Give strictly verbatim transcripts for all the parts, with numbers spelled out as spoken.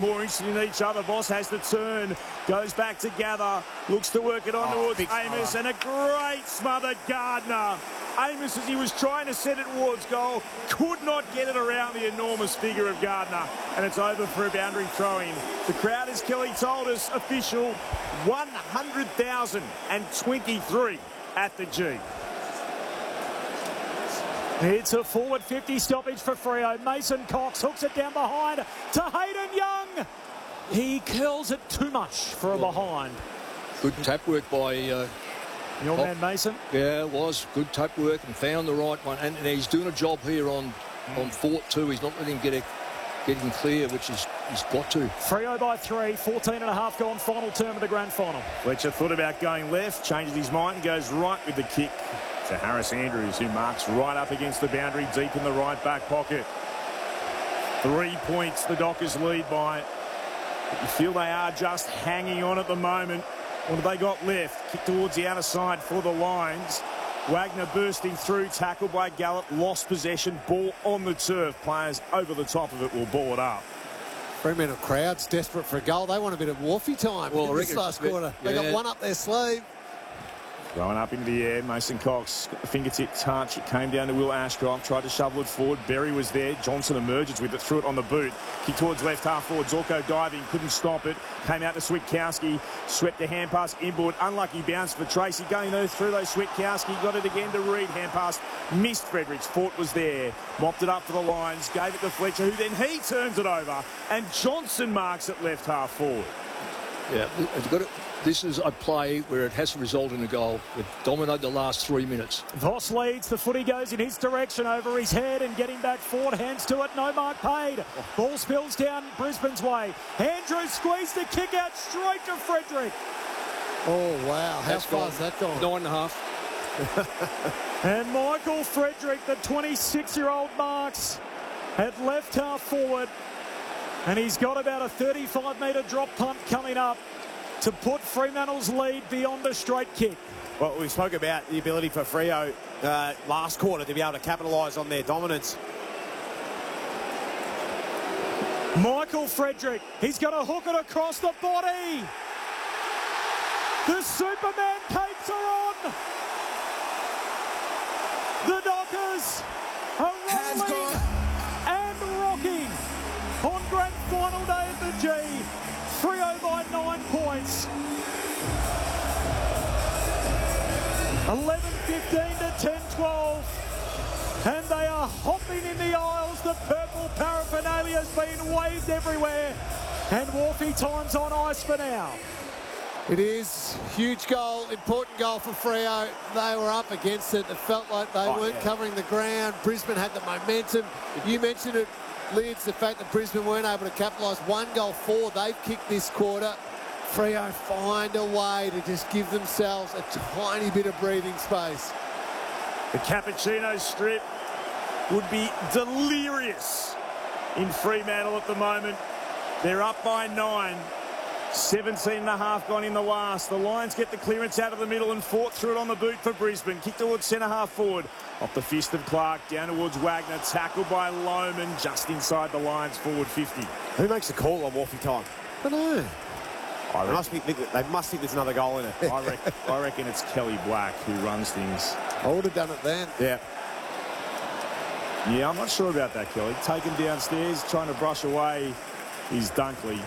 more interested in each other. Boss has the turn, goes back to Gather, looks to work it on oh, towards Amos, smother. And a great smothered Gardner. Amos, as he was trying to set it towards goal, could not get it around the enormous figure of Gardner, and it's over for a boundary throw-in. The crowd, as Kelly told us, official one hundred thousand twenty-three at the G. It's a forward fifty stoppage for Freo. Mason Cox hooks it down behind to Hayden Young. He curls it too much for a behind. Good tap work by uh, your man Mason. Yeah, it was good tap work and found the right one. And, and he's doing a job here on mm. on Fort too. He's not letting him get it, get him clear, which is he's got to. Freo by three, fourteen and a half gone, final term of the grand final. Fletcher thought about going left, changes his mind, goes right with the kick to Harris Andrews, who marks right up against the boundary, deep in the right back pocket. Three points the Dockers lead by. But you feel they are just hanging on at the moment. What have they got left? Kick towards the outer side for the Lions. Wagner bursting through, tackled by Gallup, lost possession, ball on the turf. Players over the top of it will ball it up. Fremantle crowd's desperate for a goal. They want a bit of Wharfie time well, in this last quarter. They yeah. got one up their sleeve. Throwing up into the air, Mason Cox got the fingertip touch. It came down to Will Ashcroft, tried to shovel it forward. Berry was there. Johnson emerges with it, threw it on the boot. Kick towards left half forward. Zorko diving, couldn't stop it. Came out to Switkowski, swept a hand pass inboard. Unlucky bounce for Tracy. Going though through those Switkowski, got it again to Reed. Hand pass missed Fredericks. Fort was there, mopped it up for the Lions, gave it to Fletcher, who then he turns it over, and Johnson marks it left half forward. Yeah, it's got it. This is a play where it has to result in a goal. It dominated the last three minutes. Voss leads. The footy goes in his direction over his head and getting back forward. Hands to it. No mark paid. Ball spills down Brisbane's way. Andrews squeezed the kick out straight to Frederick. Oh, wow. How That's far gone. is that gone? Nine and a half. And Michael Frederick, the twenty-six-year-old, marks at left half forward. And he's got about a thirty-five metre drop punt coming up to put Fremantle's lead beyond a straight kick. Well, we spoke about the ability for Freo uh, last quarter to be able to capitalise on their dominance. Michael Frederick, he's going to hook it across the body. The Superman capes are on. The Dockers are rolling and rocking on grand final day at the G. Freo by nine points. eleven fifteen to ten twelve. And they are hopping in the aisles. The purple paraphernalia has been waved everywhere. And Wharfie time's on ice for now. It is huge goal, important goal for Freo. They were up against it. It felt like they oh, weren't yeah. covering the ground. Brisbane had the momentum. You mentioned it, Lids, the fact that Brisbane weren't able to capitalise. One goal four they've kicked this quarter. Freo find a way to just give themselves a tiny bit of breathing space. The cappuccino strip would be delirious in Fremantle at the moment. They're up by nine. seventeen and a half gone in the last. The Lions get the clearance out of the middle and fought through it on the boot for Brisbane. Kick towards centre half forward. Off the fist of Clark, down towards Wagner. Tackled by Lohman just inside the Lions forward fifty. Who makes the call on Wharfie time? I don't know. I they, must be, they must think there's another goal in it. I, reckon, I reckon it's Kelly Black who runs things. I would have done it then. Yeah. Yeah, I'm not sure about that, Kelly. Taken downstairs, trying to brush away his Dunkley.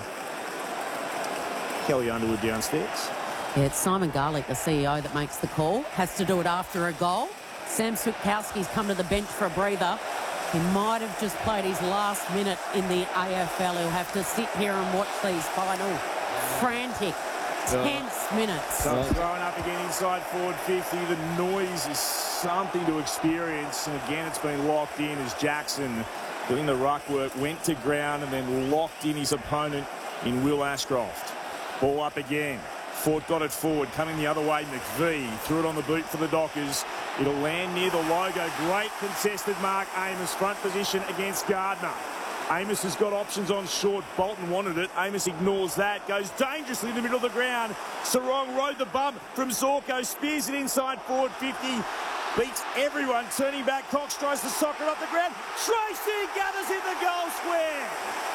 Kelly Underwood downstairs. Yeah, it's Simon Garlick, the C E O, that makes the call. Has to do it after a goal. Sam Switkowski's come to the bench for a breather. He might have just played his last minute in the A F L. He'll have to sit here and watch these final frantic, tense uh, minutes. So throwing up again inside forward fifty. The noise is something to experience. And again, it's been locked in as Jackson, doing the ruck work, went to ground and then locked in his opponent in Will Ashcroft. Ball up again. Fort got it forward, coming the other way. McVee threw it on the boot for the Dockers. It'll land near the logo. Great contested mark. Amos front position against Gardner. Amos has got options on short. Bolton wanted it. Amos ignores that. Goes dangerously in the middle of the ground. Sarong rode the bump from Zorko. Spears it inside forward fifty. Beats everyone. Turning back. Cox tries to sock it up the ground. Tracy gathers in the goal square.